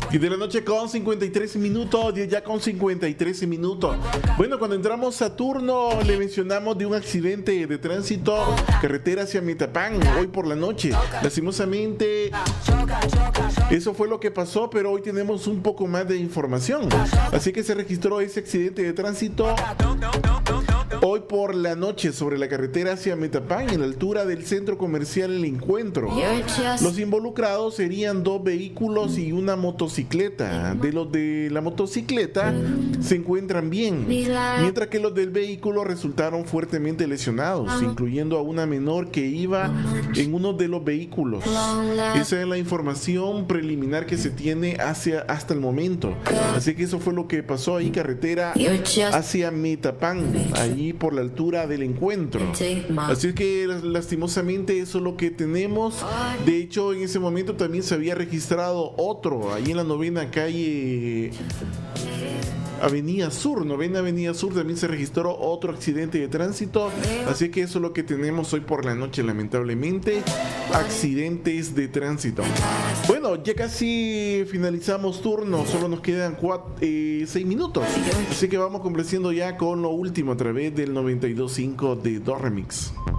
Y de la noche con 53 minutos, 10 ya con 53 minutos. Bueno, cuando entramos a turno le mencionamos de un accidente de tránsito, carretera hacia Metapán, hoy por la noche. Lastimosamente, eso fue lo que pasó, pero hoy tenemos un poco más de información. Así que se registró ese accidente de tránsito hoy por la noche sobre la carretera hacia Metapán, en la altura del centro comercial El Encuentro. Los involucrados serían 2 vehículos y una motocicleta. De los de la motocicleta se encuentran bien, mientras que los del vehículo resultaron fuertemente lesionados, incluyendo a una menor que iba en uno de los vehículos. Esa es la información preliminar que se tiene hasta el momento. Así que eso fue lo que pasó ahí, carretera hacia Metapán, ahí por la altura del Encuentro. Así que lastimosamente eso es lo que tenemos. De hecho, en ese momento también se había registrado otro ahí en la novena calle Avenida Sur, novena Avenida Sur, también se registró otro accidente de tránsito. Así que eso es lo que tenemos hoy por la noche, lamentablemente, accidentes de tránsito. Bueno, ya casi finalizamos turno, solo nos quedan 6 minutos. Así que vamos complaciendo ya con lo último a través del 92.5 de Do Remix.